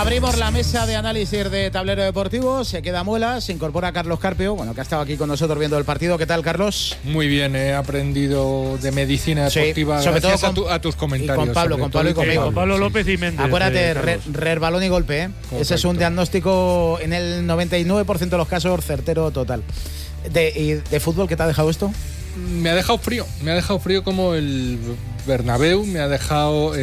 Abrimos la mesa de análisis de Tablero Deportivo. Se queda Muelas, se incorpora Carlos Carpio, que ha estado aquí con nosotros viendo el partido. ¿Qué tal, Carlos? Muy bien, he aprendido de medicina deportiva, sobre gracias todo a tus comentarios. Y con Pablo y conmigo. Con Pablo López y Méndez. Acuérdate, balón y golpe. Ese es un diagnóstico en el 99% de los casos certero total. ¿De fútbol qué te ha dejado esto? Me ha dejado frío como el Bernabéu, me ha dejado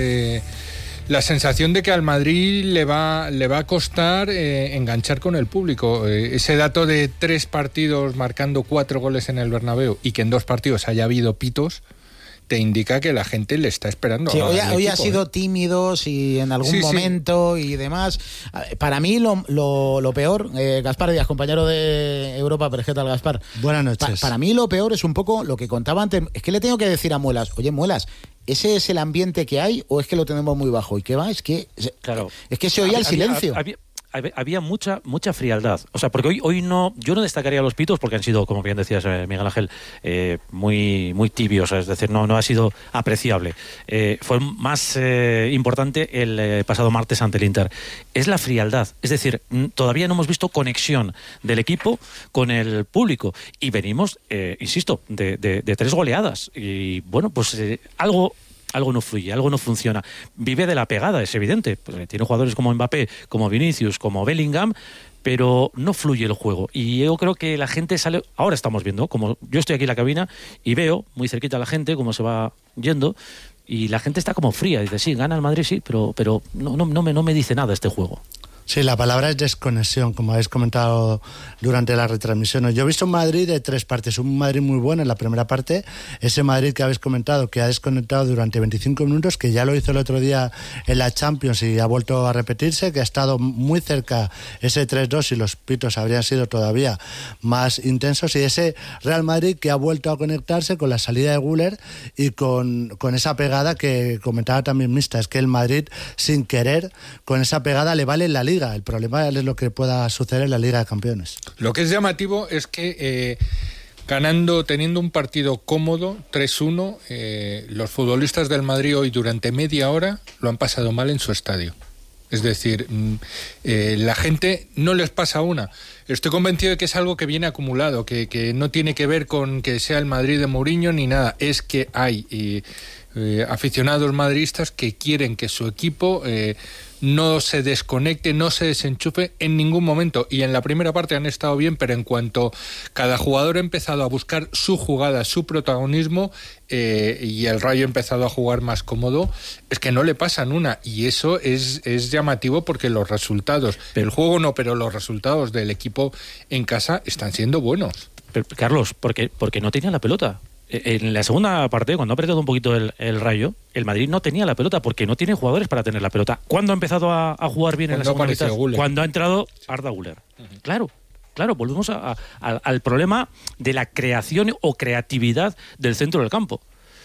la sensación de que al Madrid le va a costar enganchar con el público. Ese dato de 3 partidos marcando 4 goles en el Bernabéu y que en 2 partidos haya habido pitos, te indica que la gente le está esperando. Sí, hoy ha sido tímido en algún momento y demás. Para mí lo peor, Gaspar Díaz, compañero de Europa, pero ¿qué tal, Gaspar? Buenas noches. Para mí lo peor es un poco lo que contaba antes. Es que le tengo que decir a Muelas, oye, Muelas, ¿ese es el ambiente que hay o es que lo tenemos muy bajo? ¿Y qué va? Es que se oía el silencio. Había mucha frialdad. O sea, porque hoy no, yo no destacaría los pitos porque han sido, como bien decías, Miguel Ángel, muy, muy tibios. Es decir, no ha sido apreciable. Fue más importante el pasado martes ante el Inter. Es la frialdad. Es decir, todavía no hemos visto conexión del equipo con el público. Y venimos, insisto, de 3 goleadas. Y bueno, pues algo no fluye, algo no funciona. Vive de la pegada, es evidente. Pues tiene jugadores como Mbappé, como Vinicius, como Bellingham, pero no fluye el juego. Y yo creo que la gente sale... Ahora estamos viendo, como yo estoy aquí en la cabina y veo muy cerquita a la gente cómo se va yendo y la gente está como fría. Dice, sí, gana el Madrid, sí, pero no me dice nada este juego. Sí, la palabra es desconexión, como habéis comentado durante la retransmisión. Yo he visto un Madrid de 3 partes, un Madrid muy bueno en la primera parte, ese Madrid que habéis comentado, que ha desconectado durante 25 minutos, que ya lo hizo el otro día en la Champions y ha vuelto a repetirse, que ha estado muy cerca ese 3-2 y los pitos habrían sido todavía más intensos, y ese Real Madrid que ha vuelto a conectarse con la salida de Güler y con esa pegada que comentaba también Mista. Es que el Madrid, sin querer, con esa pegada le vale la Liga. El problema es lo que pueda suceder en la Liga de Campeones. Lo que es llamativo es que teniendo un partido cómodo, 3-1, los futbolistas del Madrid hoy durante media hora lo han pasado mal en su estadio. Es decir, la gente no les pasa una. Estoy convencido de que es algo que viene acumulado, que no tiene que ver con que sea el Madrid de Mourinho ni nada. Es que hay aficionados madridistas que quieren que su equipo no se desconecte, no se desenchufe en ningún momento. Y en la primera parte han estado bien, pero en cuanto cada jugador ha empezado a buscar su jugada, su protagonismo, y el Rayo ha empezado a jugar más cómodo, es que no le pasan una. Y eso es llamativo porque los resultados, el juego no, pero los resultados del equipo en casa están siendo buenos. Pero, Carlos, porque no tenía la pelota. En la segunda parte, cuando ha apretado un poquito el Rayo, el Madrid no tenía la pelota porque no tiene jugadores para tener la pelota. ¿Cuándo ha empezado a jugar bien en la segunda mitad? Cuando ha entrado Arda Güler. Claro, volvemos al problema de la creación o creatividad del centro del campo.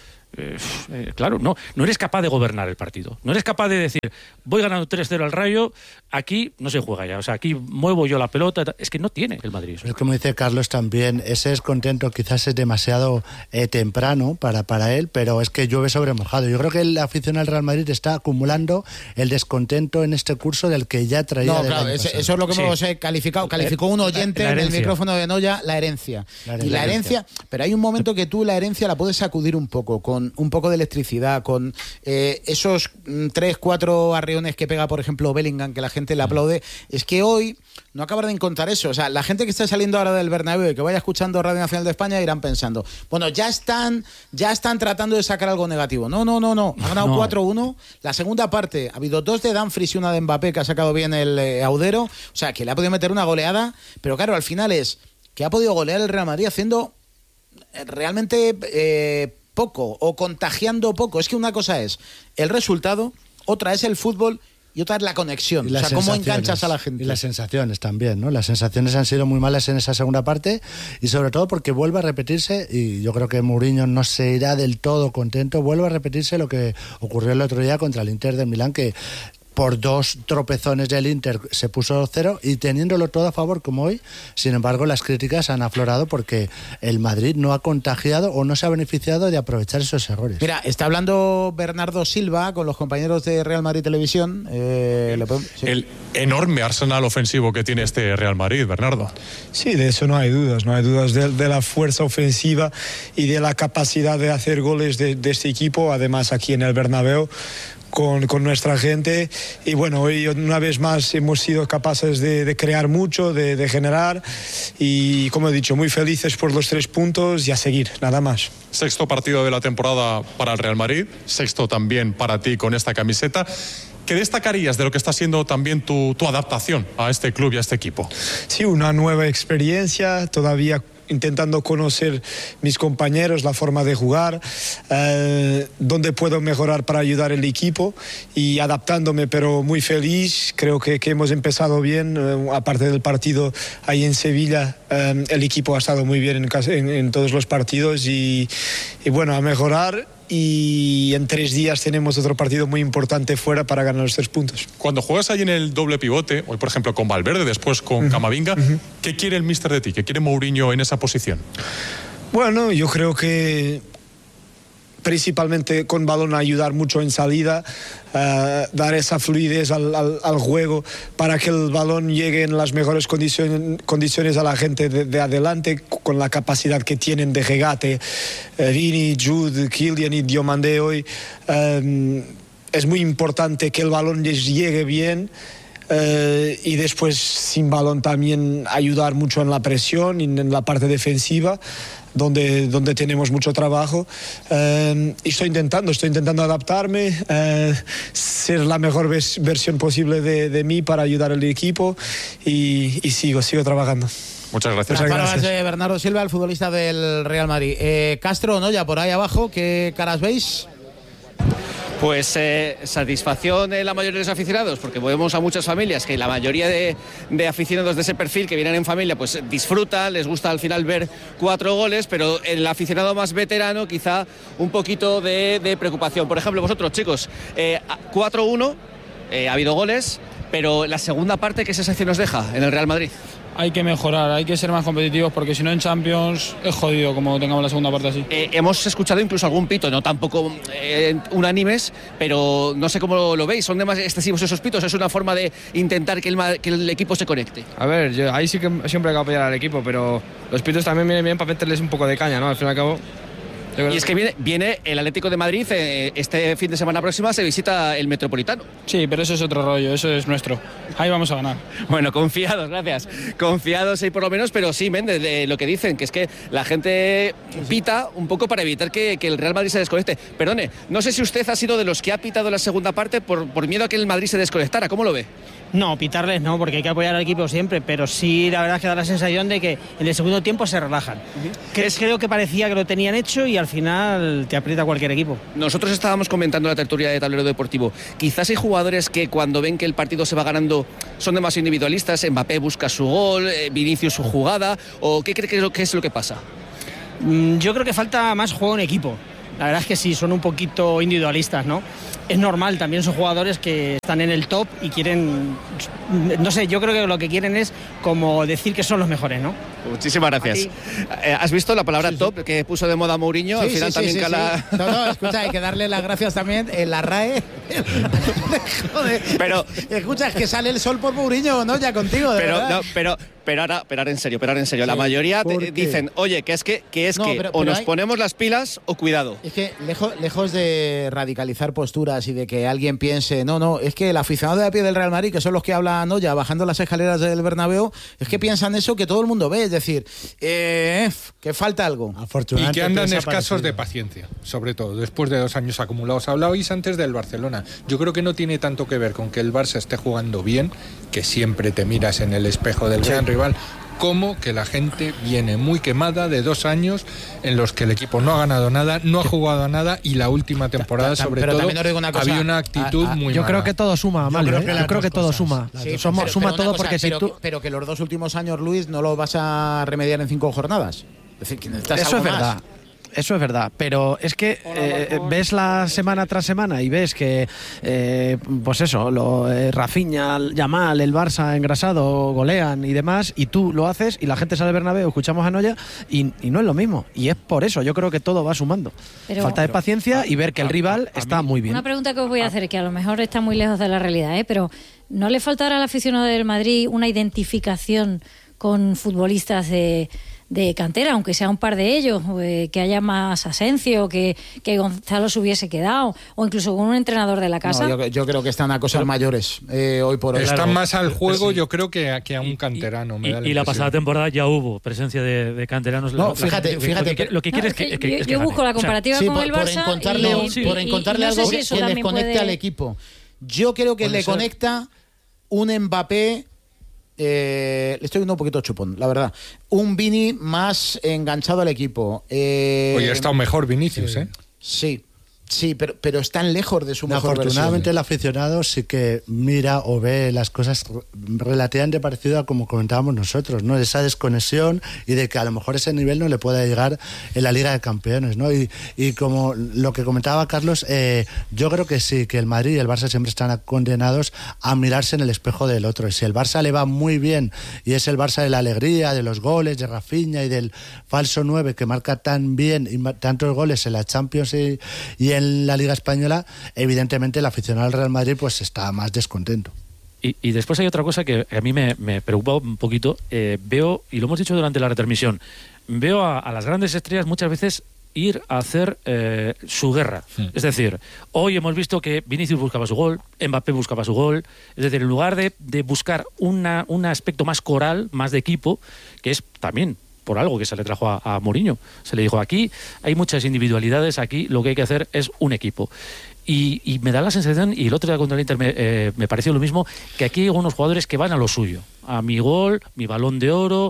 Claro, no eres capaz de gobernar el partido. No eres capaz de decir, voy ganando 3-0 al Rayo, aquí no se juega ya. O sea, aquí muevo yo la pelota. Es que no tiene el Madrid. Es como dice Carlos también, ese descontento quizás es demasiado temprano para él, pero es que llueve sobre mojado. Yo creo que el aficionado al Real Madrid está acumulando el descontento en este curso del que ya traía. No, claro, eso es lo que hemos calificado. Calificó un oyente en el micrófono de Noya la herencia. Y la herencia, pero hay un momento que tú la herencia la puedes sacudir un poco, con un poco de electricidad, con esos 3-4 arreones que pega, por ejemplo, Bellingham, que la gente le aplaude. Es que hoy no acaban de encontrar eso. O sea, la gente que está saliendo ahora del Bernabéu y que vaya escuchando Radio Nacional de España irán pensando, bueno, ya están tratando de sacar algo negativo. No. Ha ganado 4-1. La segunda parte ha habido 2 de Dumfries y una de Mbappé, que ha sacado bien el Audero. O sea, que le ha podido meter una goleada. Pero claro, al final es que ha podido golear el Real Madrid haciendo realmente poco o contagiando poco. Es que una cosa es el resultado, otra es el fútbol y otra es la conexión. O sea, cómo enganchas a la gente. Y las sensaciones también, ¿no? Las sensaciones han sido muy malas en esa segunda parte y sobre todo porque vuelve a repetirse, y yo creo que Mourinho no se irá del todo contento, vuelve a repetirse lo que ocurrió el otro día contra el Inter de Milán, que por 2 tropezones del Inter se puso 0 y teniéndolo todo a favor como hoy. Sin embargo, las críticas han aflorado porque el Madrid no ha contagiado o no se ha beneficiado de aprovechar esos errores. Mira, está hablando Bernardo Silva con los compañeros de Real Madrid Televisión. Sí. El enorme arsenal ofensivo que tiene este Real Madrid, Bernardo. Sí, de eso no hay dudas de la fuerza ofensiva y de la capacidad de hacer goles de este equipo, además aquí en el Bernabéu con nuestra gente. Y bueno, hoy una vez más hemos sido capaces de crear mucho, de generar, y como he dicho, muy felices por los 3 puntos y a seguir, nada más. 6º partido de la temporada para el Real Madrid, 6º también para ti con esta camiseta. ¿Qué destacarías de lo que está siendo también tu adaptación a este club y a este equipo? Sí, una nueva experiencia, todavía intentando conocer mis compañeros, la forma de jugar, dónde puedo mejorar para ayudar al equipo y adaptándome, pero muy feliz. Creo que hemos empezado bien, aparte del partido ahí en Sevilla, el equipo ha estado muy bien en todos los partidos y bueno, a mejorar. Y en 3 días tenemos otro partido muy importante fuera para ganar los 3 puntos. Cuando juegas ahí en el doble pivote, hoy por ejemplo con Valverde, después con Camavinga, ¿qué quiere el míster de ti? ¿Qué quiere Mourinho en esa posición? Bueno, yo creo que principalmente con balón ayudar mucho en salida, dar esa fluidez al juego para que el balón llegue en las mejores condiciones a la gente de adelante, con la capacidad que tienen de regate Vini, Jude, Kylian y Diomandé hoy. Es muy importante que el balón les llegue bien. Y después sin balón también ayudar mucho en la presión y en la parte defensiva, donde tenemos mucho trabajo, y estoy intentando adaptarme, ser la mejor versión posible de mí para ayudar al equipo y sigo trabajando. Muchas gracias. Las palabras de Bernardo Silva, el futbolista del Real Madrid. Castro, ¿no? Ya por ahí abajo, ¿qué caras veis? Pues satisfacción de la mayoría de los aficionados, porque vemos a muchas familias que la mayoría de aficionados de ese perfil que vienen en familia pues disfrutan, les gusta al final ver 4 goles, pero el aficionado más veterano quizá un poquito de preocupación. Por ejemplo, vosotros chicos, 4-1, ha habido goles, pero la segunda parte, ¿qué sensación nos deja en el Real Madrid? Hay que mejorar, hay que ser más competitivos, porque si no en Champions es jodido como tengamos la segunda parte así. Hemos escuchado incluso algún pito, no tampoco unánimes, pero no sé cómo lo veis. ¿Son demasiado excesivos esos pitos? ¿Es una forma de intentar que el equipo se conecte? A ver, ahí sí que siempre hay que apoyar al equipo, pero los pitos también vienen bien para meterles un poco de caña, ¿no? Al fin y al cabo. Y es que viene el Atlético de Madrid, este fin de semana próxima se visita el Metropolitano. Sí, pero eso es otro rollo, eso es nuestro. Ahí vamos a ganar. Bueno, confiados, gracias. Confiados ahí por lo menos, pero sí, Méndez, de lo que dicen, que es que la gente pita un poco para evitar que el Real Madrid se desconecte. Perdone, no sé si usted ha sido de los que ha pitado la segunda parte por miedo a que el Madrid se desconectara. ¿Cómo lo ve? No, pitarles no, porque hay que apoyar al equipo siempre, pero sí la verdad es que da la sensación de que en el segundo tiempo se relajan. Creo que parecía que lo tenían hecho y al final te aprieta cualquier equipo. Nosotros estábamos comentando la tertulia de Tablero Deportivo. Quizás hay jugadores que cuando ven que el partido se va ganando son demasiado individualistas. Mbappé busca su gol, Vinicius su jugada, ¿o qué cree que es lo que pasa? Yo creo que falta más juego en equipo. La verdad es que sí, son un poquito individualistas, ¿no? Es normal, también son jugadores que están en el top y quieren, no sé, yo creo que lo que quieren es como decir que son los mejores, ¿no? Muchísimas gracias. ¿Has visto la palabra top que puso de moda Mourinho? Sí, al final también cala... Sí. No, escucha, hay que darle las gracias también en la RAE. Joder. Pero escucha, es que sale el sol por Mourinho, ¿no? Ya contigo, de verdad. No, pero ahora en serio. Sí. La mayoría dicen, oye, o nos ponemos las pilas o cuidado. Es que lejos de radicalizar posturas y de que alguien piense, no, es que el aficionado de a pie del Real Madrid, que son los que hablan, ¿no? Ya bajando las escaleras del Bernabéu, es que piensan eso que todo el mundo ve, es decir, que falta algo. Y que andan escasos de paciencia, sobre todo, después de 2 años acumulados. Hablabais antes del Barcelona. Yo creo que no tiene tanto que ver con que el Barça esté jugando bien, que siempre te miras en el espejo del gran rival, como que la gente viene muy quemada de 2 años en los que el equipo no ha ganado nada, no ha jugado a nada, y la última temporada sobre todo había una actitud muy yo mala. Creo que todo suma, Amalio, yo creo que todo suma. Suma todo porque si tú... Pero que los 2 últimos años, Luis, no lo vas a remediar en 5 jornadas. Es decir, que necesitas eso algo es verdad. más. eso es verdad, pero es que ves la semana tras semana y ves que, pues eso, Rafinha, Yamal, el Barça engrasado, golean y demás, y tú lo haces y la gente sale al Bernabéu, escuchamos a Noya y no es lo mismo. Y es por eso, yo creo que todo va sumando. Falta de paciencia y ver que el rival está muy bien. Una pregunta que os voy a hacer, que a lo mejor está muy lejos de la realidad, pero ¿no le faltará al aficionado del Madrid una identificación con futbolistas de cantera, aunque sea un par de ellos, que haya más Asensio, que Gonzalo se hubiese quedado, o incluso con un entrenador de la casa? No, yo creo que están a cosas mayores hoy por hoy. Están más al juego, yo creo, que a un canterano. Y la pasada temporada ya hubo presencia de canteranos. No, fíjate. Lo que quieres es que yo busco la comparativa con el Barça por encontrarle algo que les conecte al equipo. Yo creo que le conecta un Mbappé. Le estoy viendo un poquito chupón, la verdad. Un Vini más enganchado al equipo. Hoy ha estado mejor Vinicius, ¿eh? Sí, pero están lejos de su mejor versión. Afortunadamente el aficionado sí que mira o ve las cosas relativamente parecido a como comentábamos nosotros, ¿no? Esa desconexión y de que a lo mejor ese nivel no le pueda llegar en la Liga de Campeones, ¿no? Y como lo que comentaba Carlos, yo creo que sí, que el Madrid y el Barça siempre están condenados a mirarse en el espejo del otro. Y si el Barça le va muy bien y es el Barça de la alegría, de los goles, de Rafinha y del falso 9 que marca tan bien y tantos goles en la Champions y en la Liga Española, evidentemente el aficionado al Real Madrid pues está más descontento. Y después hay otra cosa que a mí me preocupa un poquito. Veo, y lo hemos dicho durante la retransmisión, veo a las grandes estrellas muchas veces ir a hacer su guerra. Es decir, hoy hemos visto que Vinicius buscaba su gol, Mbappé buscaba su gol. Es decir, en lugar de buscar un aspecto más coral, más de equipo, que es también por algo que se le trajo a Mourinho. Se le dijo, aquí hay muchas individualidades, aquí lo que hay que hacer es un equipo. Y me da la sensación, y el otro día contra el Inter me pareció lo mismo, que aquí hay algunos jugadores que van a lo suyo, a mi gol, mi balón de oro,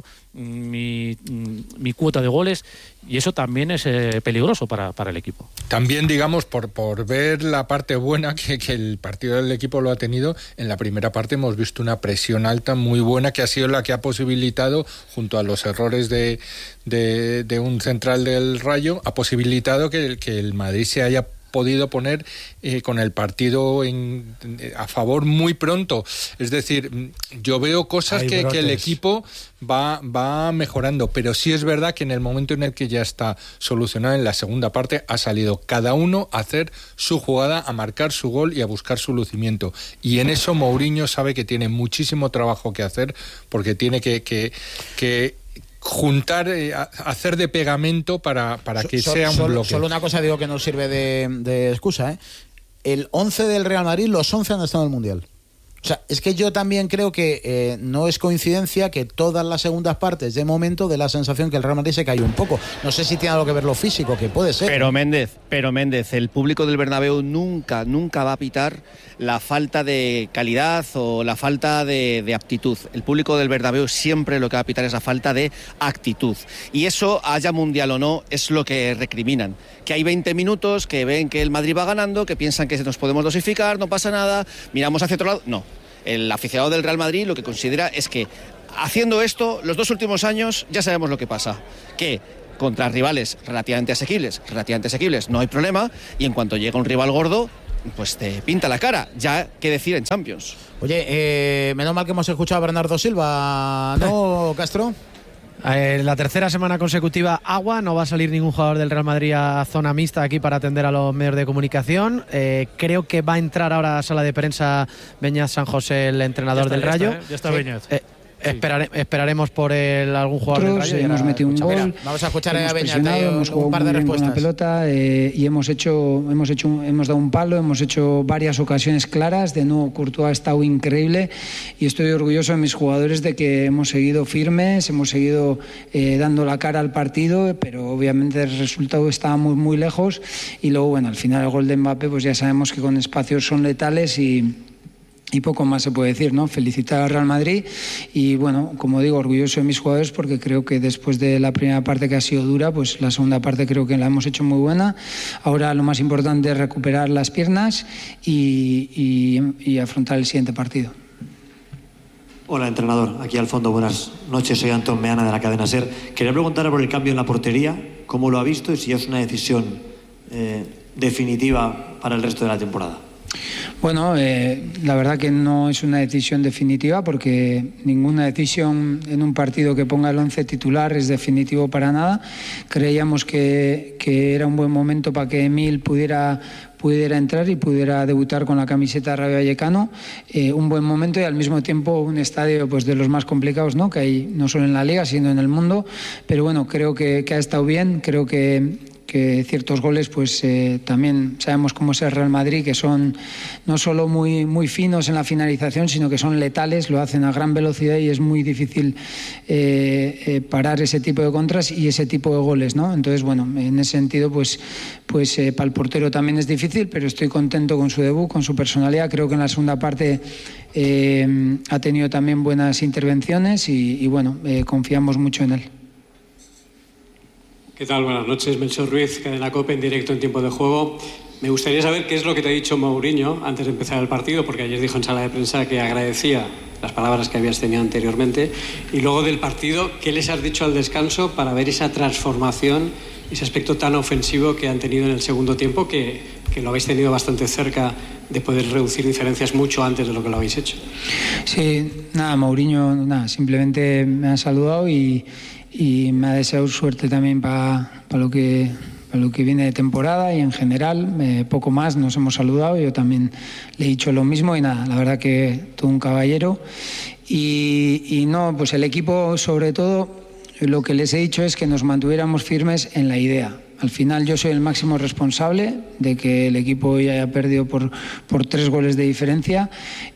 mi cuota de goles, y eso también es peligroso para el equipo. También, digamos, por ver la parte buena que el partido del equipo lo ha tenido, en la primera parte hemos visto una presión alta muy buena que ha sido la que ha posibilitado, junto a los errores de un central del Rayo, ha posibilitado que el Madrid se haya podido poner con el partido a favor muy pronto. Es decir, yo veo cosas que el equipo va mejorando, pero sí es verdad que en el momento en el que ya está solucionado en la segunda parte, ha salido cada uno a hacer su jugada, a marcar su gol y a buscar su lucimiento. Y en eso Mourinho sabe que tiene muchísimo trabajo que hacer, porque tiene que juntar, hacer de pegamento para que sea un bloque. Solo una cosa digo que no sirve de excusa, El 11 del Real Madrid, los 11 han estado en el Mundial. O sea, es que yo también creo que no es coincidencia que todas las segundas partes, de momento, de la sensación que el Real Madrid se cayó un poco. No sé si tiene algo que ver lo físico, que puede ser. Pero Méndez, el público del Bernabéu nunca va a pitar la falta de calidad o la falta de aptitud. El público del Bernabéu siempre lo que va a pitar es la falta de actitud. Y eso, haya Mundial o no, es lo que recriminan. Que hay 20 minutos, que ven que el Madrid va ganando, que piensan que nos podemos dosificar, no pasa nada, miramos hacia otro lado. No. El aficionado del Real Madrid lo que considera es que haciendo esto, los 2 últimos años ya sabemos lo que pasa, que contra rivales relativamente asequibles no hay problema, y en cuanto llega un rival gordo, pues te pinta la cara, ya qué decir en Champions. Oye, menos mal que hemos escuchado a Bernardo Silva, ¿no, Castro? La tercera semana consecutiva agua, no va a salir ningún jugador del Real Madrid a zona mixta aquí para atender a los medios de comunicación. Creo que va a entrar ahora a sala de prensa Beñat San José, el entrenador del Rayo. Ya está Beñat. Esperaremos por algún jugador del Rayo. Hemos metido un gol. Mira, vamos a escuchar a Beñat, hemos jugado un par de respuestas con la pelota y hemos dado un palo, hemos hecho varias ocasiones claras. De nuevo, Courtois ha estado increíble y estoy orgulloso de mis jugadores de que hemos seguido firmes, hemos seguido dando la cara al partido, pero obviamente el resultado estaba muy muy lejos. Y luego, bueno, al final el gol de Mbappé, pues ya sabemos que con espacios son letales y poco más se puede decir, ¿no? Felicitar al Real Madrid y, bueno, como digo, orgulloso de mis jugadores porque creo que después de la primera parte que ha sido dura, pues la segunda parte creo que la hemos hecho muy buena. Ahora lo más importante es recuperar las piernas y afrontar el siguiente partido. Hola, entrenador. Aquí al fondo, buenas noches. Soy Antón Meana de la cadena SER. Quería preguntarle por el cambio en la portería, cómo lo ha visto y si es una decisión definitiva para el resto de la temporada. Bueno, la verdad que no es una decisión definitiva, porque ninguna decisión en un partido que ponga el 11 titular es definitivo para nada. Creíamos que era un buen momento para que Emil pudiera entrar y pudiera debutar con la camiseta de Rayo Vallecano. Un buen momento y al mismo tiempo un estadio pues de los más complicados, ¿no?, que hay no solo en la Liga sino en el mundo. Pero bueno, creo que ha estado bien. Creo que ciertos goles pues también sabemos cómo es el Real Madrid, que son no solo muy finos en la finalización, sino que son letales, lo hacen a gran velocidad y es muy difícil parar ese tipo de contras y ese tipo de goles, ¿no? Entonces, bueno, en ese sentido pues para el portero también es difícil, pero estoy contento con su debut, con su personalidad. Creo que en la segunda parte ha tenido también buenas intervenciones y bueno, confiamos mucho en él. ¿Qué tal? Buenas noches, Melchor Ruiz, Cadena COPE, en directo en tiempo de juego. Me gustaría saber qué es lo que te ha dicho Mourinho antes de empezar el partido, porque ayer dijo en sala de prensa que agradecía las palabras que habías tenido anteriormente. Y luego del partido, ¿qué les has dicho al descanso para ver esa transformación, ese aspecto tan ofensivo que han tenido en el segundo tiempo, que lo habéis tenido bastante cerca de poder reducir diferencias mucho antes de lo que lo habéis hecho? Sí, nada, Mourinho, simplemente me ha saludado y me ha deseado suerte también para lo que viene de temporada y en general. Poco más, nos hemos saludado, yo también le he dicho lo mismo y nada, la verdad que todo un caballero. Y no, pues el equipo, sobre todo, lo que les he dicho es que nos mantuviéramos firmes en la idea. Al final yo soy el máximo responsable de que el equipo hoy haya perdido por 3 goles de diferencia,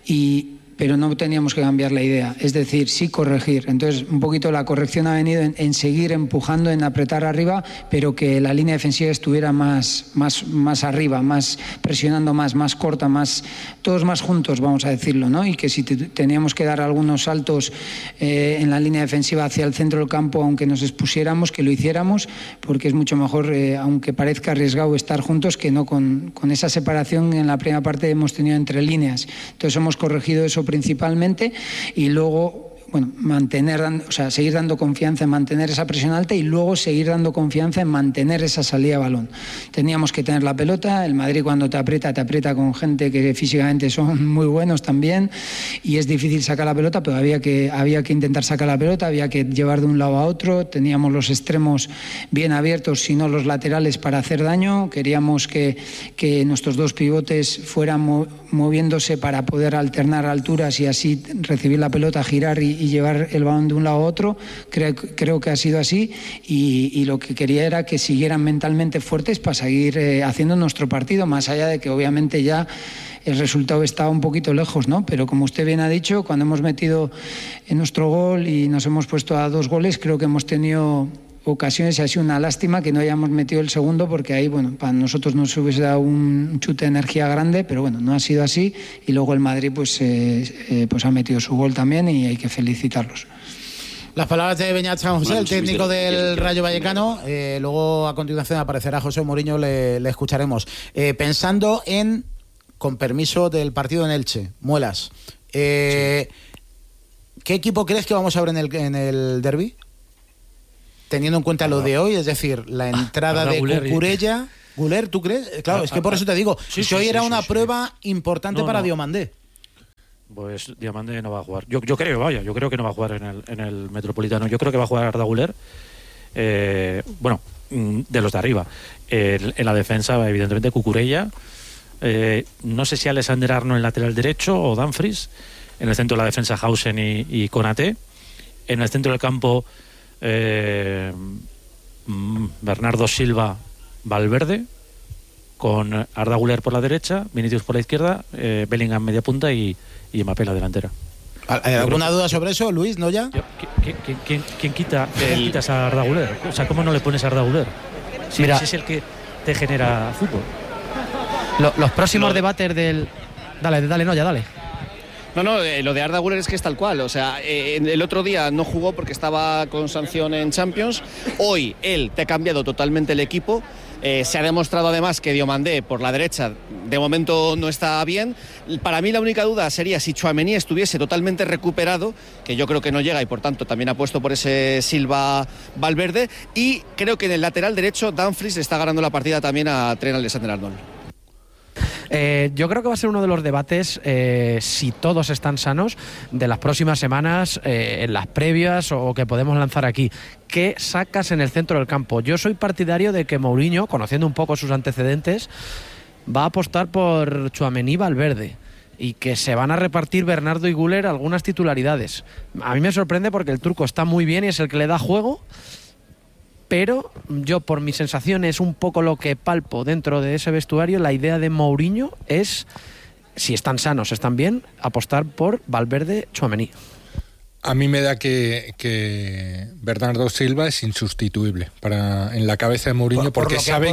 pero no teníamos que cambiar la idea, es decir, sí corregir. Entonces, un poquito la corrección ha venido en seguir empujando, en apretar arriba, pero que la línea defensiva estuviera más arriba, más presionando más corta, todos más juntos, vamos a decirlo, ¿no? Y que si teníamos que dar algunos saltos en la línea defensiva hacia el centro del campo, aunque nos expusiéramos, que lo hiciéramos, porque es mucho mejor, aunque parezca arriesgado, estar juntos que no con esa separación en la primera parte hemos tenido entre líneas. Entonces hemos corregido eso principalmente y luego, bueno, seguir dando confianza en mantener esa presión alta y luego seguir dando confianza en mantener esa salida de balón. Teníamos que tener la pelota. El Madrid, cuando te aprieta con gente que físicamente son muy buenos también y es difícil sacar la pelota, pero había que intentar sacar la pelota, había que llevar de un lado a otro. Teníamos los extremos bien abiertos, si no los laterales, para hacer daño. Queríamos que nuestros 2 pivotes fueran moviéndose para poder alternar alturas y así recibir la pelota, girar y llevar el balón de un lado a otro. Creo que ha sido así y lo que quería era que siguieran mentalmente fuertes para seguir haciendo nuestro partido, más allá de que obviamente ya el resultado estaba un poquito lejos, ¿no? Pero como usted bien ha dicho, cuando hemos metido en nuestro gol y nos hemos puesto a 2 goles, creo que hemos tenido ocasiones y ha sido una lástima que no hayamos metido el segundo, porque ahí, bueno, para nosotros nos hubiese dado un chute de energía grande, pero bueno, no ha sido así y luego el Madrid pues ha metido su gol también y hay que felicitarlos. Las palabras de Beñat San José, el técnico del Rayo Vallecano. Luego a continuación aparecerá José Mourinho, le escucharemos. Pensando en, con permiso del partido en Elche, Muelas, ¿qué equipo crees que vamos a ver en el derbi? Teniendo en cuenta lo de hoy, es decir, la entrada de Cucurella. Guler, ¿tú crees? Claro, es que por eso te digo, si hoy era una prueba importante para Diomandé. Pues Diomandé no va a jugar. Yo creo que no va a jugar en el Metropolitano. Yo creo que va a jugar Arda Güler. Bueno, de los de arriba. En la defensa, evidentemente, Cucurella. No sé si Alexander Arnold en lateral derecho o Dumfries. En el centro de la defensa, Hausen y Konaté. En el centro del campo, Bernardo Silva, Valverde, con Arda Güler por la derecha, Vinicius por la izquierda, Bellingham media punta y Mbappé la delantera. ¿Alguna duda sobre eso, Luis? ¿No ya? ¿Quién quitas a Arda Güler? O sea, ¿cómo no le pones a Arda Güler? Si es el que te genera fútbol. Los próximos debates del... Dale, Noya, dale. No, lo de Arda Güler es que es tal cual. O sea, el otro día no jugó porque estaba con sanción en Champions. Hoy él te ha cambiado totalmente el equipo. Se ha demostrado además que Diomandé por la derecha de momento no está bien. Para mí la única duda sería si Tchouaméni estuviese totalmente recuperado, que yo creo que no llega y por tanto también apuesto por ese Silva Valverde, y creo que en el lateral derecho Dumfries está ganando la partida también a Trent Alexander-Arnold. Yo creo que va a ser uno de los debates, si todos están sanos, de las próximas semanas, en las previas o que podemos lanzar aquí. ¿Qué sacas en el centro del campo? Yo soy partidario de que Mourinho, conociendo un poco sus antecedentes, va a apostar por Tchouaméni y Valverde, y que se van a repartir Bernardo y Güler algunas titularidades. A mí me sorprende porque el turco está muy bien y es el que le da juego, pero yo, por mis sensaciones, un poco lo que palpo dentro de ese vestuario, la idea de Mourinho es, si están sanos, están bien, apostar por Valverde, Tchouaméni. A mí me da que Bernardo Silva es insustituible en la cabeza de Mourinho, porque sabe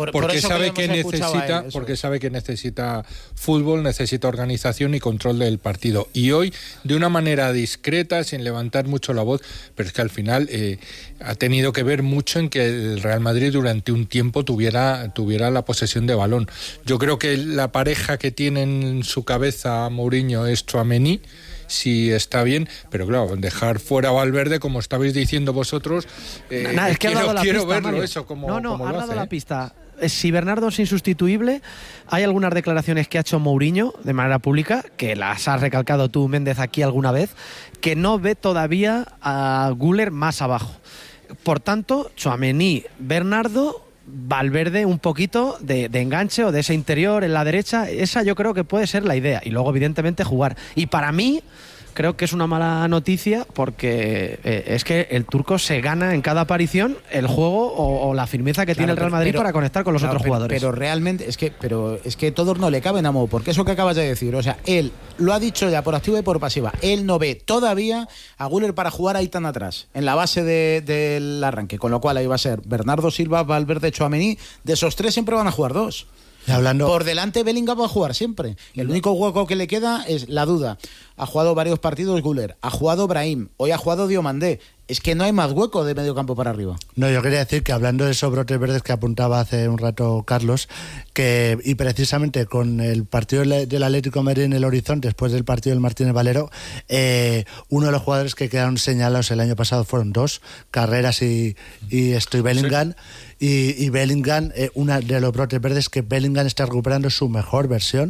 que necesita fútbol, necesita organización y control del partido. Y hoy, de una manera discreta, sin levantar mucho la voz, pero es que al final ha tenido que ver mucho en que el Real Madrid durante un tiempo tuviera la posesión de balón. Yo creo que la pareja que tiene en su cabeza Mourinho es Tchouaméni, si está bien, pero claro, dejar fuera a Valverde, como estabais diciendo vosotros, es que quiero verlo, Mario. eso como ha lo dado hace, la pista. Si Bernardo es insustituible, hay algunas declaraciones que ha hecho Mourinho de manera pública, que las has recalcado tú, Méndez, aquí alguna vez, que no ve todavía a Güler más abajo. Por tanto, Tchouaméni, Bernardo, Valverde un poquito de enganche o de ese interior en la derecha, esa yo creo que puede ser la idea, y luego evidentemente jugar. Y para mí creo que es una mala noticia, porque es que el turco se gana en cada aparición el juego o la firmeza que tiene el Real Madrid para conectar con los otros jugadores. Pero realmente es que todos no le caben a Mo, porque eso que acabas de decir, o sea, él lo ha dicho ya por activa y por pasiva, él no ve todavía a Güler para jugar ahí tan atrás, en la base del arranque, con lo cual ahí va a ser Bernardo Silva, Valverde, Tchouaméni. De esos tres siempre van a jugar dos. Por delante Bellingham va a jugar siempre. El único hueco que le queda es la duda. Ha jugado varios partidos Güler, ha jugado Brahim, hoy ha jugado Diomandé. Es que no hay más hueco de medio campo para arriba. No, yo quería decir que, hablando de esos brotes verdes que apuntaba hace un rato Carlos, y precisamente con el partido del Atlético de Madrid en el horizonte, después del partido del Martínez Valero, uno de los jugadores que quedaron señalados el año pasado fueron dos, Carreras y Bellingham. Sí. Y Bellingham, uno de los brotes verdes, que Bellingham está recuperando su mejor versión.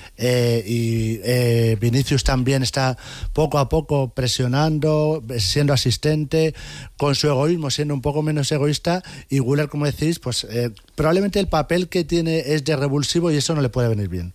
Vinicius también está poco a poco presionando, siendo asistente, con su egoísmo, siendo un poco menos egoísta, y Güler, como decís, pues probablemente el papel que tiene es de revulsivo y eso no le puede venir bien.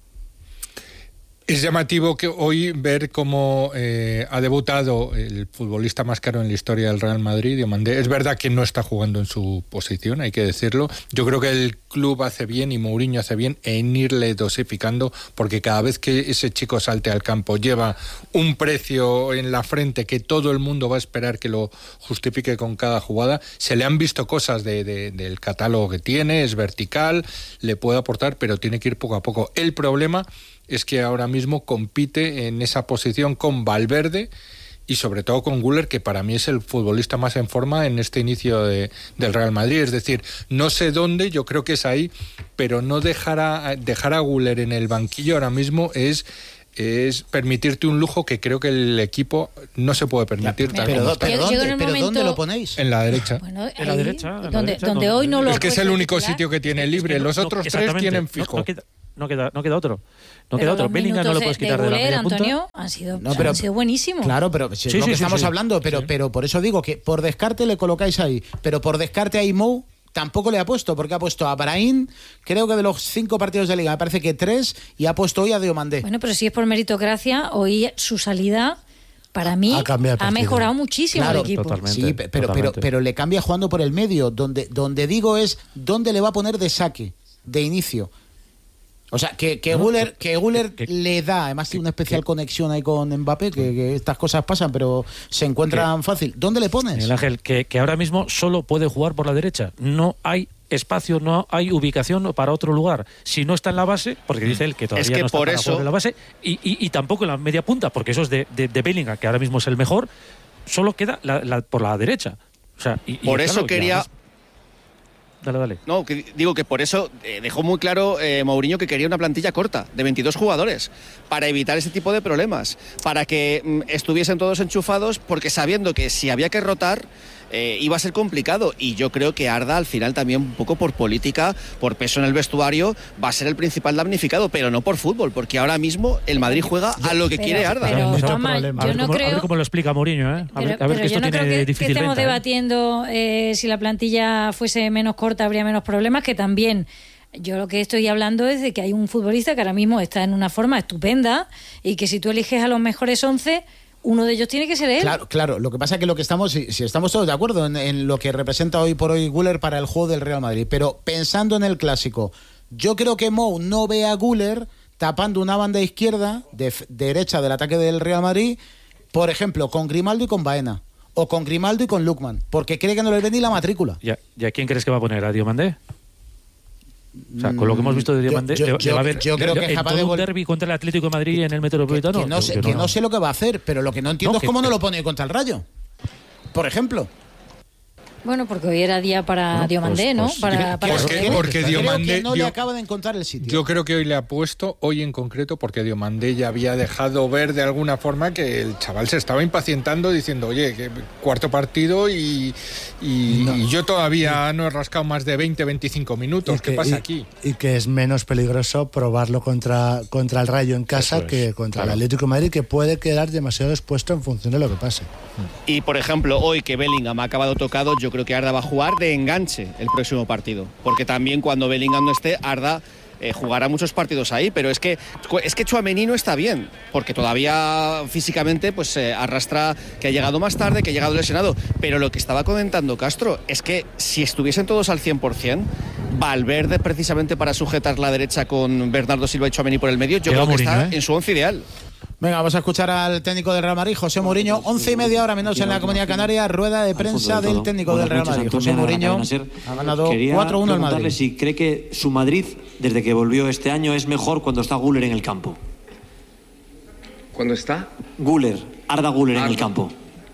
Es llamativo que hoy ver cómo ha debutado el futbolista más caro en la historia del Real Madrid, Diomandé. Es verdad que no está jugando en su posición, hay que decirlo. Yo creo que el club hace bien y Mourinho hace bien en irle dosificando, porque cada vez que ese chico salte al campo lleva un precio en la frente que todo el mundo va a esperar que lo justifique con cada jugada. Se le han visto cosas del catálogo que tiene, es vertical, le puede aportar, pero tiene que ir poco a poco. El problema es que ahora mismo compite en esa posición con Valverde y sobre todo con Güler, que para mí es el futbolista más en forma en este inicio del Real Madrid. Es decir, no sé dónde, yo creo que es ahí, pero no dejar a Güler en el banquillo ahora mismo es permitirte un lujo que creo que el equipo no se puede permitir. ¿Pero dónde lo ponéis? En la derecha. Bueno, en la derecha. Donde hoy no lo es que es el único sitio que tiene libre. Los otros tres tienen fijo. No queda otro. Bellingham no lo puedes quitar de la media punta. Antonio, han sido buenísimos. Claro, pero es lo que estamos hablando. Pero por eso digo que por descarte le colocáis ahí. Pero por descarte ahí Mou tampoco le ha puesto, porque ha puesto a Brahim, creo que de los 5 partidos de Liga, me parece que 3, y ha puesto hoy a Diomandé. Bueno, pero si es por meritocracia, hoy su salida, para mí, ha mejorado muchísimo el equipo. Sí, pero le cambia jugando por el medio, donde digo es dónde le va a poner de saque, de inicio. O sea, que Güler le da, además tiene una especial conexión ahí con Mbappé, que estas cosas pasan, pero se encuentran fácil. ¿Dónde le pones? El Ángel, que ahora mismo solo puede jugar por la derecha. No hay espacio, no hay ubicación para otro lugar. Si no está en la base, porque dice él que todavía no está para jugar en la base, y tampoco en la media punta, porque eso es de Bellingham, que ahora mismo es el mejor, solo queda por la derecha. O sea, por eso quería... Dale. No, digo que por eso dejó muy claro Mourinho que quería una plantilla corta, de 22 jugadores, para evitar ese tipo de problemas, para que estuviesen todos enchufados, porque sabiendo que si había que rotar iba a ser complicado, y yo creo que Arda al final también un poco por política, por peso en el vestuario, va a ser el principal damnificado, pero no por fútbol, porque ahora mismo el Madrid juega a lo que quiere Arda. Pero Juanma, yo no creo... A ver cómo lo explica Mourinho, A ver que esto tiene difícil venta. Estemos debatiendo si la plantilla fuese menos corta habría menos problemas, que también... Yo lo que estoy hablando es de que hay un futbolista que ahora mismo está en una forma estupenda y que si tú eliges a los mejores 11... uno de ellos tiene que ser él. Claro. Lo que pasa es que si estamos todos de acuerdo en lo que representa hoy por hoy Güler para el juego del Real Madrid, pero pensando en el clásico, yo creo que Mou no ve a Güler tapando una banda izquierda, derecha del ataque del Real Madrid, por ejemplo, con Grimaldo y con Baena, o con Grimaldo y con Lookman, porque cree que no le ven ni la matrícula. ¿Y a quién crees que va a poner? ¿A Diomandé? O sea, con lo que hemos visto de Diomandé, yo creo que es capaz de un derbi contra el Atlético de Madrid en el Metropolitano. Que no sé lo que va a hacer, pero lo que no entiendo es cómo no lo pone contra el Rayo, por ejemplo. Bueno, porque hoy era día para Diomandé, ¿no? Porque Diomandé no le acaba de encontrar el sitio. Yo creo que hoy le ha puesto, hoy en concreto, porque Diomandé ya había dejado ver de alguna forma que el chaval se estaba impacientando diciendo, oye, que cuarto partido y yo todavía no he rascado más de 20-25 minutos. ¿Qué pasa aquí? Y que es menos peligroso probarlo contra el Rayo en casa que contra el Atlético de Madrid, que puede quedar demasiado expuesto en función de lo que pase. Y, por ejemplo, hoy que Bellingham ha acabado tocado, yo creo que Arda va a jugar de enganche el próximo partido, porque también cuando Bellingham no esté, Arda jugará muchos partidos ahí, pero es que Tchouaméni no está bien, porque todavía físicamente pues arrastra que ha llegado más tarde, que ha llegado lesionado, pero lo que estaba comentando Castro es que si estuviesen todos al 100%, Valverde precisamente para sujetar la derecha con Bernardo Silva y Tchouaméni por el medio, yo creo que está en su once ideal. Venga, vamos a escuchar al técnico del Real Madrid, José Mourinho. 11:30 ahora menos en la Comunidad Canaria, rueda de prensa del técnico del Real Madrid. José Mourinho ha ganado 4-1 al Madrid. Si cree que su Madrid, desde que volvió este año, es mejor cuando está Güler en el campo. ¿Cuándo está? Arda Güler en el campo.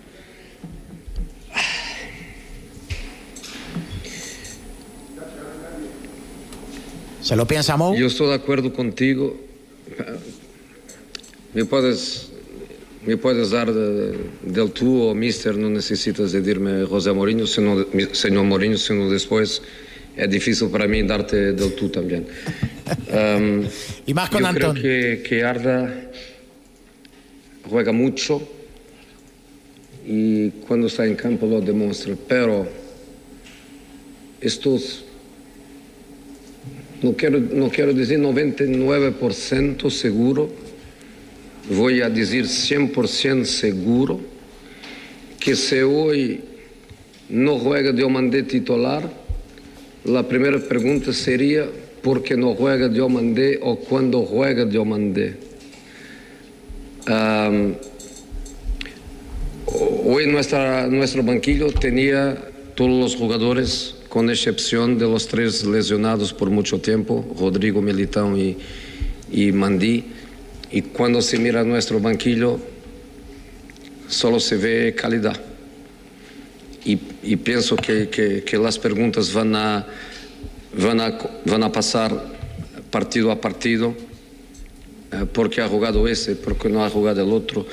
¿Se lo piensa Mou? Yo estoy de acuerdo contigo. Me puedes dar del tú o mister, no necesitas decirme José Mourinho, señor Mourinho, sino después es difícil para mí darte del tú también. Y más con Antón. Creo que Arda juega mucho y cuando está en campo lo demuestra, pero estos, no quiero decir 99% seguro, voy a decir 100% seguro que si hoy no juega Diomandé titular, la primera pregunta sería ¿por qué no juega Diomandé o cuándo juega Diomandé? Hoy nuestro banquillo tenía todos los jugadores, con excepción de los 3 lesionados por mucho tiempo, Rodrigo, Militão y Mandí. Y cuando se mira nuestro banquillo, solo se ve calidad. Y pienso que las preguntas van a pasar partido a partido. ¿Por qué ha jugado ese? ¿Por qué no ha jugado el otro?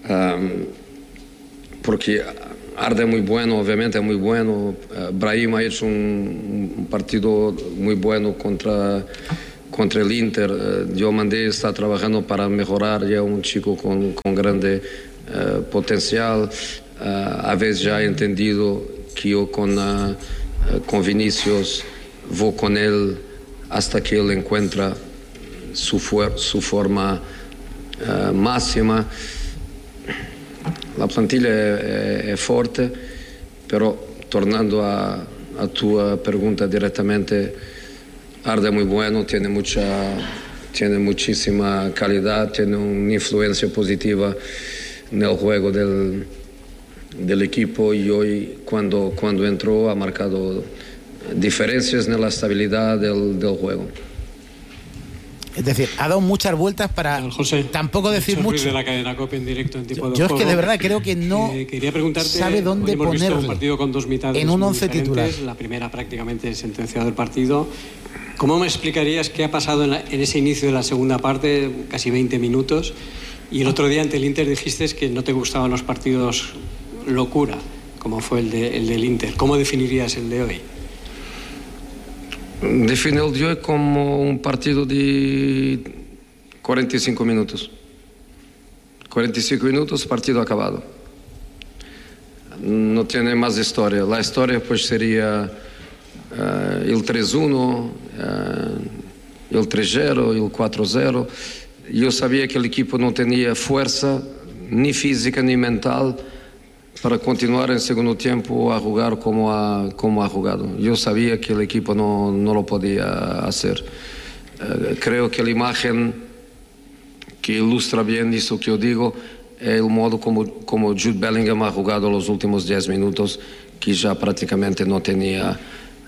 Porque Arda es muy bueno, obviamente es muy bueno. Brahim ha hecho un partido muy bueno contra el Inter. Diomandé está trabajando para mejorar, ya un chico con grande potencial. A veces ya he entendido que yo con Vinicius voy con él hasta que él encuentra su forma máxima. La plantilla es fuerte, pero tornando a tu pregunta directamente, Arda es muy bueno, tiene muchísima calidad, tiene una influencia positiva en el juego del equipo, y hoy cuando entró ha marcado diferencias en la estabilidad del juego. Es decir, ha dado muchas vueltas para tampoco decir mucho. De la cadena COPE en directo en tiempo de Yo juego. es que de verdad creo que no quería preguntarte, sabe dónde hemos visto ponerle un partido con dos mitades en un once titular. La primera prácticamente sentenciado el partido. ¿Cómo me explicarías qué ha pasado en ese inicio de la segunda parte, casi 20 minutos? Y el otro día ante el Inter dijiste que no te gustaban los partidos locura, como fue el del Inter. ¿Cómo definirías el de hoy? Defino el de hoy como un partido de 45 minutos. 45 minutos, partido acabado. No tiene más historia. La historia pues sería el 3-1, el 3-0, el 4-0. Yo sabía que el equipo no tenía fuerza, ni física ni mental, para continuar en segundo tiempo a jugar como ha jugado. Yo sabía que el equipo no lo podía hacer. Creo que la imagen que ilustra bien eso que yo digo es el modo como Jude Bellingham ha jugado los últimos 10 minutos, que ya prácticamente no tenía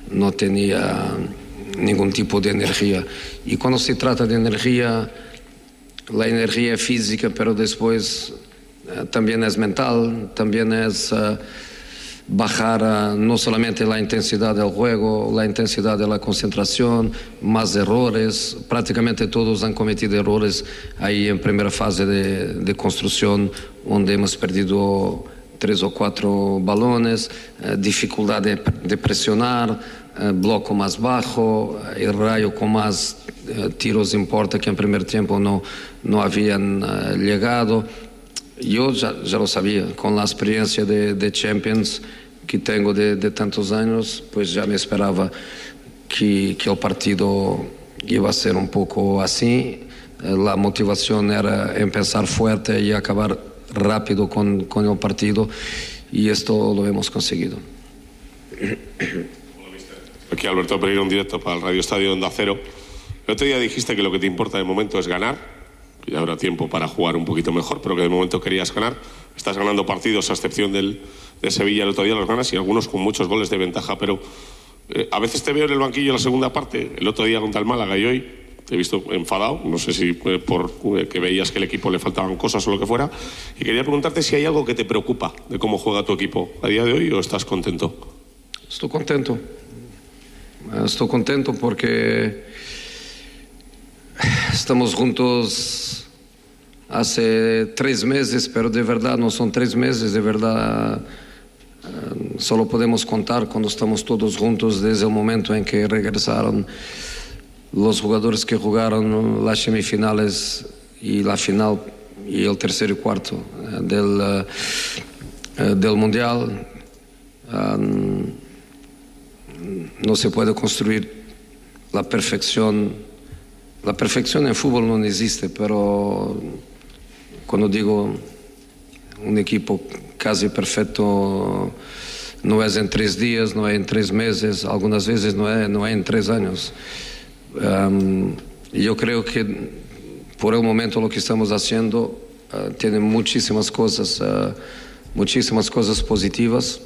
ningún tipo de energía. Y cuando se trata de energía, la energía es física, pero después también es mental, también es bajar no solamente la intensidad del juego, la intensidad de la concentración, más errores. Prácticamente todos han cometido errores ahí en primera fase de construcción, donde hemos perdido 3 o 4 balones, dificultad de presionar, bloco más bajo, el Rayo con más tiros en puerta que en primer tiempo no habían llegado. Yo ya lo sabía, con la experiencia de Champions que tengo de tantos años, pues ya me esperaba que el partido iba a ser un poco así. La motivación era empezar fuerte y acabar rápido con el partido, y esto lo hemos conseguido. Aquí Alberto Pereira, un directo para el Radio Estadio Onda Cero. El otro día dijiste que lo que te importa de momento es ganar, que ya habrá tiempo para jugar un poquito mejor, pero que de momento querías ganar. Estás ganando partidos, a excepción de Sevilla, el otro día los ganas, y algunos con muchos goles de ventaja, pero a veces te veo en el banquillo en la segunda parte, el otro día contra el Málaga y hoy te he visto enfadado, no sé si por que veías que al equipo le faltaban cosas o lo que fuera, y quería preguntarte si hay algo que te preocupa de cómo juega tu equipo a día de hoy, o estás contento. Estoy contento porque estamos juntos hace 3 meses, pero de verdad no son 3 meses, de verdad solo podemos contar cuando estamos todos juntos desde el momento en que regresaron los jugadores que jugaron las semifinales y la final y el tercer y cuarto del Mundial. No se puede construir la perfección. La perfección en fútbol no existe, pero cuando digo un equipo casi perfecto, no es en 3 días, no es en 3 meses, algunas veces no es en 3 años. Yo creo que por el momento lo que estamos haciendo tiene muchísimas cosas positivas,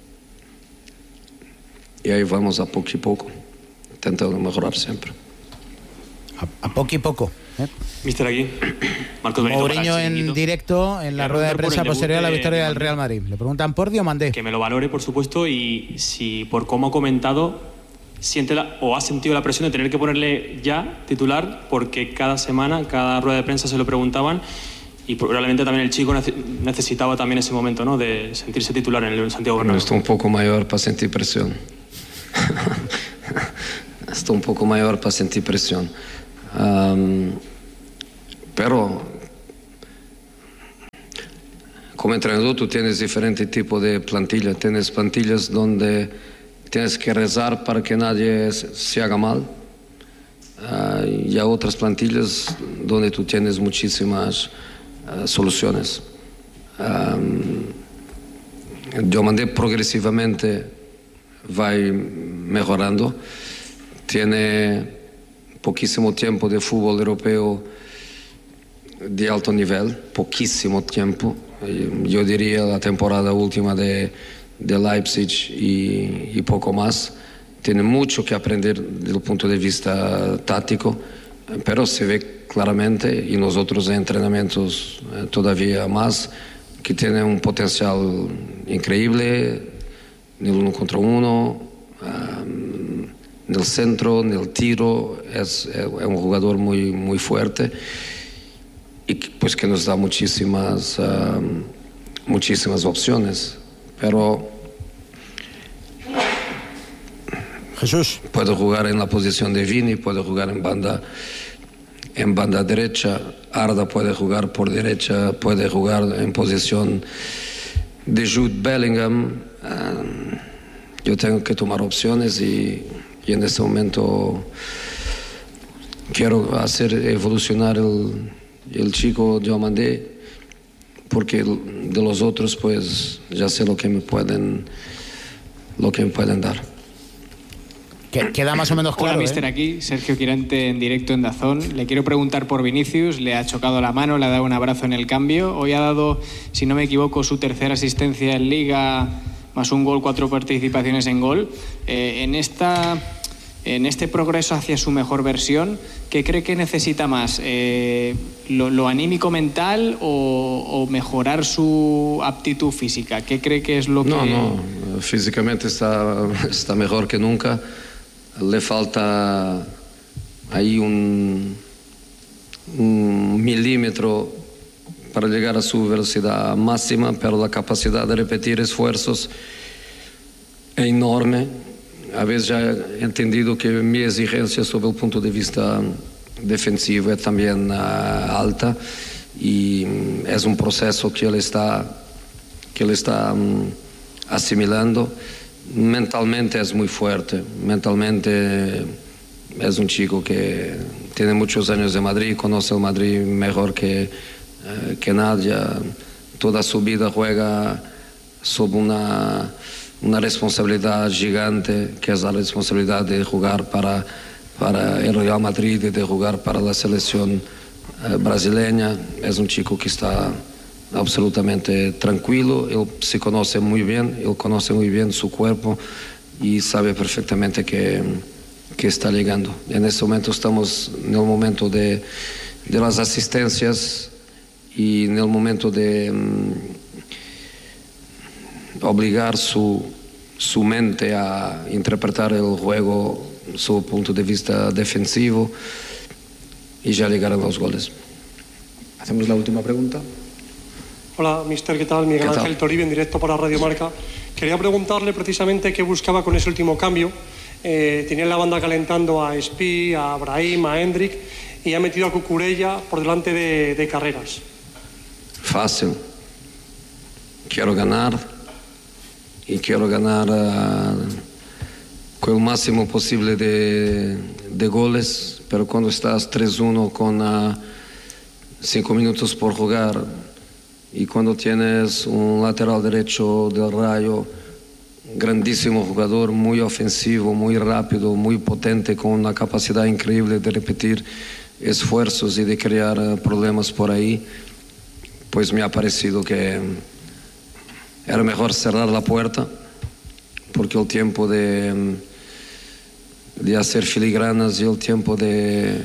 y ahí vamos a poco y poco, intentando mejorar siempre. A poco y poco. Mister, aquí Marcos Benito. Mourinho en directo en la rueda de prensa posterior a la victoria del Real Madrid. Le preguntan por Diomandé. Que me lo valore, por supuesto, y si por cómo ha comentado siente o ha sentido la presión de tener que ponerle ya titular, porque cada semana, cada rueda de prensa se lo preguntaban, y probablemente también el chico necesitaba también ese momento, ¿no?, de sentirse titular en el Santiago Bernabéu. Estoy un poco mayor para sentir presión. Estoy un poco mayor para sentir presión. Pero como entrenador tú tienes diferente tipo de plantilla. Tienes plantillas donde tienes que rezar para que nadie se haga mal, y hay otras plantillas donde tú tienes muchísimas soluciones. Diomandé progresivamente va mejorando. Tiene poquísimo tiempo de fútbol europeo de alto nivel, poquísimo tiempo. Yo diría la temporada última de Leipzig y poco más. Tiene mucho que aprender desde el punto de vista táctico, pero se ve claramente, y nosotros en entrenamientos todavía más, que tiene un potencial increíble en el 1 contra 1, en el centro, en el tiro. Es un jugador muy, muy fuerte y pues que nos da muchísimas opciones, pero Jesús puede jugar en la posición de Vini, puede jugar en banda derecha. Arda puede jugar por derecha, puede jugar en posición de Jude Bellingham. Yo tengo que tomar opciones y en este momento quiero hacer evolucionar el chico Diomandé, porque de los otros pues ya sé lo que me pueden dar. Queda más o menos claro. Hola, mister, aquí Sergio Quirante en directo en DAZN. Le quiero preguntar por Vinicius. Le ha chocado la mano, le ha dado un abrazo en el cambio. Hoy ha dado, si no me equivoco, su tercera asistencia en Liga, más un gol, 4 participaciones en gol. En este progreso hacia su mejor versión, ¿qué cree que necesita más? ¿Lo anímico mental o mejorar su aptitud física? ¿Qué cree que es lo que...? No, físicamente está mejor que nunca. Le falta ahí un milímetro para llegar a su velocidad máxima, pero la capacidad de repetir esfuerzos es enorme. A veces ya he entendido que mi exigencia sobre el punto de vista defensivo es también alta, y es un proceso que él está asimilando. Mentalmente es muy fuerte, mentalmente es un chico que tiene muchos años de Madrid, conoce el Madrid mejor que nadie. Toda su vida juega sobre una responsabilidad gigante, que es la responsabilidad de jugar para el Real Madrid y de jugar para la selección brasileña. Es un chico que está absolutamente tranquilo. Él se conoce muy bien, él conoce muy bien su cuerpo y sabe perfectamente que está llegando. En este momento estamos en el momento de las asistencias y en el momento de obligar su mente a interpretar el juego su punto de vista defensivo, y ya llegarán los goles. Hacemos la última pregunta. Hola, mister, ¿qué tal? Miguel Ángel Toribio, en directo para Radio Marca. Quería preguntarle precisamente qué buscaba con ese último cambio. Tenía la banda calentando a Espí, a Brahim, a Hendrik, y ha metido a Cucurella por delante de Carreras. Fácil. Quiero ganar, y quiero ganar con el máximo posible de goles, pero cuando estás 3-1 con 5 minutos por jugar, y cuando tienes un lateral derecho del Rayo, grandísimo jugador, muy ofensivo, muy rápido, muy potente, con una capacidad increíble de repetir esfuerzos y de crear problemas por ahí, pues me ha parecido que era mejor cerrar la puerta, porque el tiempo de hacer filigranas y el tiempo de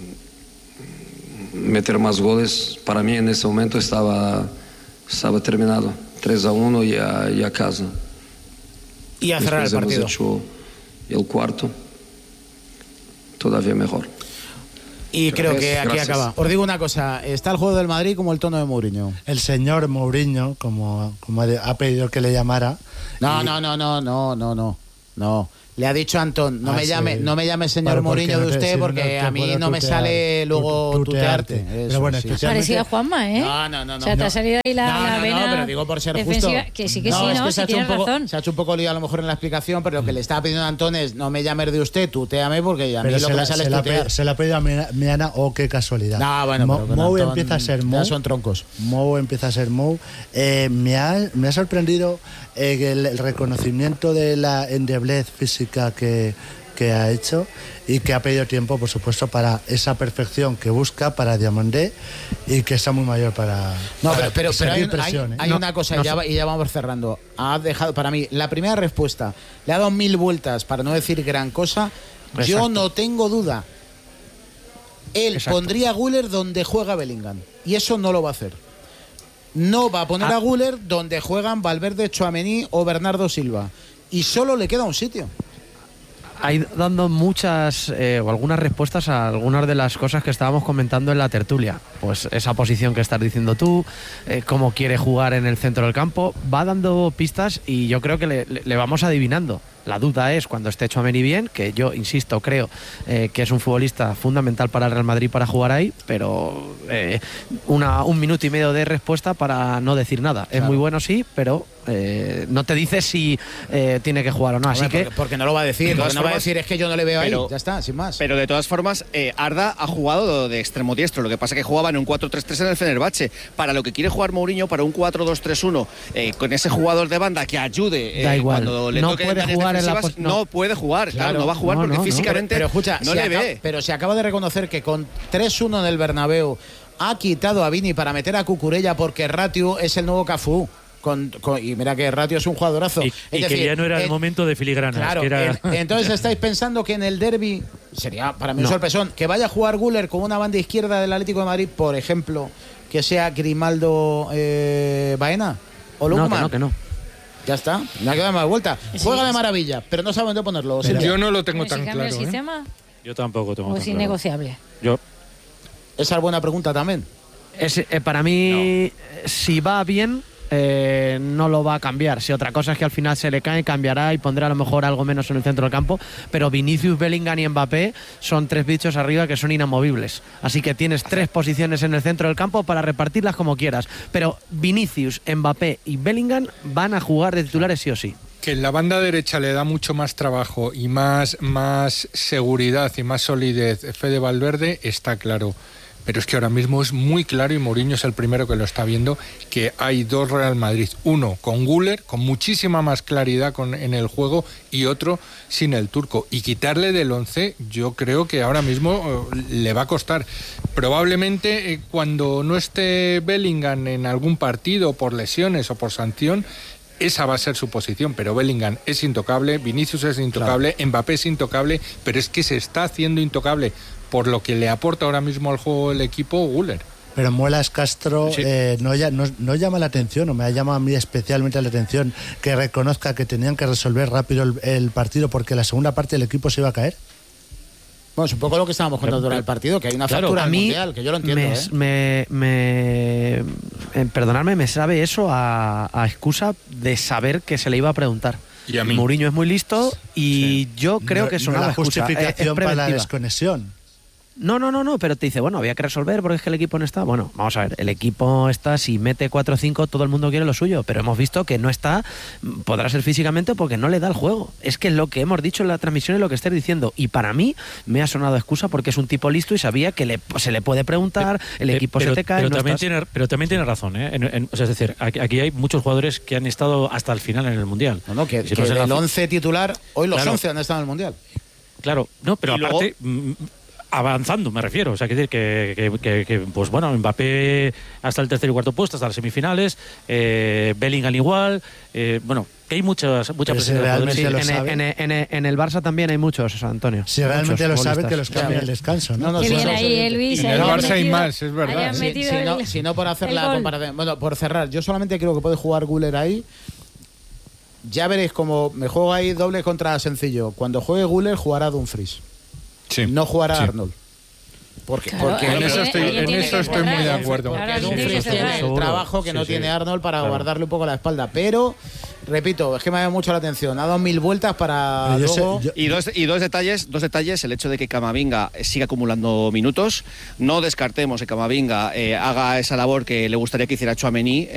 meter más goles, para mí en ese momento estaba terminado. 3-1 y a casa. Y a cerrar el partido. Hemos hecho el cuarto todavía mejor. Y creo que aquí acaba. Os digo una cosa, está el juego del Madrid como el tono de Mourinho. El señor Mourinho, como ha pedido que le llamara. No. Le ha dicho a Antón, no me llame señor Mourinho de usted, porque a mí no me sale luego tutearte. Pero bueno, sí. Parecía Juanma, ¿eh? No. O sea, te ha salido ahí la vena. No, pero digo por ser defensiva, justo. Que sí, tienes razón. Se ha hecho un poco lío a lo mejor en la explicación, pero lo que le estaba pidiendo a Antón es, no me llames de usted, tuteame, porque a mí lo que me sale es tutear. Se la ha pedido a Miana, qué casualidad. No, bueno, Mou empieza a ser Mou. Ya son troncos. Mou empieza a ser Mou. Me ha sorprendido el reconocimiento de la endeblez física que ha hecho, y que ha pedido tiempo, por supuesto, para esa perfección que busca para Diomandé, y que está muy mayor para pero presión. Hay una cosa, y ya vamos cerrando. Ha dejado, para mí, la primera respuesta, le ha dado 1000 vueltas para no decir gran cosa. Exacto. Yo no tengo duda Él pondría a Güler donde juega Bellingham. Y eso no lo va a hacer. No va a poner a Güler donde juegan Valverde, Tchouaméni o Bernardo Silva. Y solo le queda un sitio. Ahí dando muchas o algunas respuestas a algunas de las cosas que estábamos comentando en la tertulia. Pues esa posición que estás diciendo tú, cómo quiere jugar en el centro del campo, va dando pistas y yo creo que le vamos adivinando. La duda es cuando esté Tchouaméni bien, que yo insisto, creo que es un futbolista fundamental para el Real Madrid para jugar ahí, pero un minuto y medio de respuesta para no decir nada. Claro. Es muy bueno, sí, pero no te dice si tiene que jugar o no. Así que porque no lo va a decir, porque no va a decir es que yo no le veo ahí, ya está, sin más. Pero de todas formas, Arda ha jugado de extremo diestro, lo que pasa es que jugaba en un 4-3-3 en el Fenerbahce. Para lo que quiere jugar Mourinho, para un 4-2-3-1, con ese jugador de banda que ayude da igual. Cuando le no toque puede jugar no puede jugar, claro, no va a jugar porque físicamente pero escucha, no le ve. Pero se acaba de reconocer que con 3-1 en el Bernabéu ha quitado a Vini para meter a Cucurella porque Ratiu es el nuevo Cafú. Y mira que Ratiu es un jugadorazo. Y que ya no era el momento de filigranas. Claro, que era... entonces estáis pensando que en el derbi sería para mí un sorpresón que vaya a jugar Güler con una banda izquierda del Atlético de Madrid, por ejemplo, que sea Grimaldo Baena o Lukman. Que no. Ya está, no ha quedado más vuelta. Juega de maravilla, pero no sabe dónde ponerlo. Yo no lo tengo tan cambia claro. El sistema? Yo tampoco tengo tan claro. ¿O es innegociable? Esa es buena pregunta también. Para mí, si va bien, no lo va a cambiar. Si otra cosa es que al final se le cae, cambiará y pondrá a lo mejor algo menos en el centro del campo. Pero Vinicius, Bellingham y Mbappé son 3 bichos arriba que son inamovibles. Así que tienes 3 posiciones en el centro del campo para repartirlas como quieras. Pero Vinicius, Mbappé y Bellingham van a jugar de titulares sí o sí. Que en la banda derecha le da mucho más trabajo y más seguridad y más solidez Fede Valverde, está claro. Pero es que ahora mismo es muy claro, y Mourinho es el primero que lo está viendo, que hay 2 Real Madrid. Uno con Güler, con muchísima más claridad en el juego, y otro sin el turco. Y quitarle del 11, yo creo que ahora mismo le va a costar. Probablemente cuando no esté Bellingham en algún partido por lesiones o por sanción, esa va a ser su posición, pero Bellingham es intocable, Vinicius es intocable, claro. Mbappé es intocable, pero es que se está haciendo intocable por lo que le aporta ahora mismo al juego el equipo Güler. Pero Muelas Castro no llama la atención, o me ha llamado a mí especialmente la atención, que reconozca que tenían que resolver rápido el partido porque la segunda parte del equipo se iba a caer. Bueno, es un poco lo que estábamos contando durante el partido, que hay una factura del Mundial, que yo lo entiendo. Perdonadme, me sabe eso a excusa de saber que se le iba a preguntar. Y a mí. Mourinho es muy listo y yo creo que es una justificación para la desconexión. No, pero te dice, bueno, había que resolver porque es que el equipo no está. Bueno, vamos a ver, el equipo está, si mete 4 o 5, todo el mundo quiere lo suyo, pero hemos visto que no está, podrá ser físicamente porque no le da el juego. Es que es lo que hemos dicho en la transmisión y lo que estés diciendo. Y para mí me ha sonado excusa porque es un tipo listo y sabía que se le puede preguntar, el equipo se te cae. Pero también tiene razón, ¿eh? Es decir, aquí hay muchos jugadores que han estado hasta el final en el Mundial. Que el 11 titular, hoy los 11 han estado en el Mundial. Claro, no, pero aparte... avanzando, me refiero. O sea, que pues bueno, Mbappé hasta el tercer y cuarto puesto, hasta las semifinales, Bellingham igual, bueno, que hay muchas presencia de en el Barça también hay muchos, Antonio. Si realmente lo sabe, que los cambia el descanso, ¿no? Qué bien ahí, Luis. En el Barça hay más, es verdad. Si no por hacer la comparación. Bueno, por cerrar, yo solamente creo que puede jugar Güler ahí. Ya veréis cómo me juego ahí doble contra sencillo. Cuando juegue Güler, jugará Dumfries. Sí. No jugará Arnold. Porque en eso estoy muy de acuerdo. Porque Dumfries tiene el trabajo que no tiene Arnold para guardarle un poco la espalda. Pero, repito, es que me ha llamado mucho la atención. Ha dado 1000 vueltas para luego... Y dos detalles. El hecho de que Camavinga siga acumulando minutos. No descartemos que Camavinga haga esa labor que le gustaría que hiciera Tchouaméni